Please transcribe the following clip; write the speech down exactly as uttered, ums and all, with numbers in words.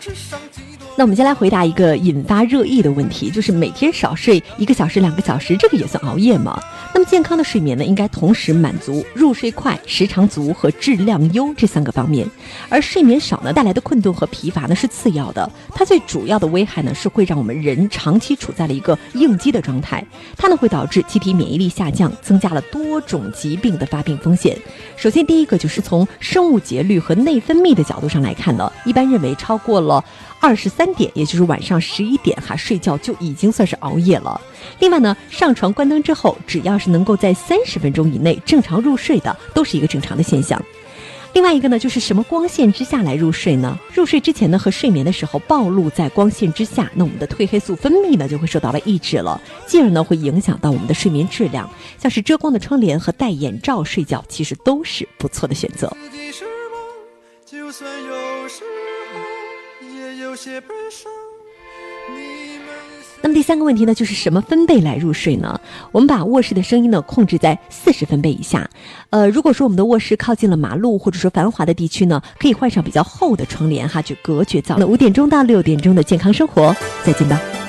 那我们先来回答一个引发热议的问题，就是每天少睡一个小时、两个小时，这个也算熬夜吗？那么健康的睡眠呢，应该同时满足入睡快、时长足和质量优这三个方面。而睡眠少呢，带来的困顿和疲乏呢是次要的，它最主要的危害呢是会让我们人长期处在了一个应激的状态，它呢会导致机体免疫力下降，增加了多种疾病的发病风险。首先第一个就是从生物节律和内分泌的角度上来看呢，一般认为超过了二十三点，也就是晚上十一点哈睡觉就已经算是熬夜了。另外呢，上床关灯之后，只要是能够在三十分钟以内正常入睡的，都是一个正常的现象。另外一个呢，就是什么光线之下来入睡呢？入睡之前呢和睡眠的时候暴露在光线之下，那我们的褪黑素分泌呢就会受到了抑制了，进而呢会影响到我们的睡眠质量。像是遮光的窗帘和戴眼罩睡觉，其实都是不错的选择。就算有时候也有些悲伤。那么第三个问题呢，就是什么分贝来入睡呢？我们把卧室的声音呢控制在四十分贝以下。呃，如果说我们的卧室靠近了马路或者说繁华的地区呢，可以换上比较厚的窗帘哈，去隔绝噪音。那五点钟到六点钟的健康生活，再见吧。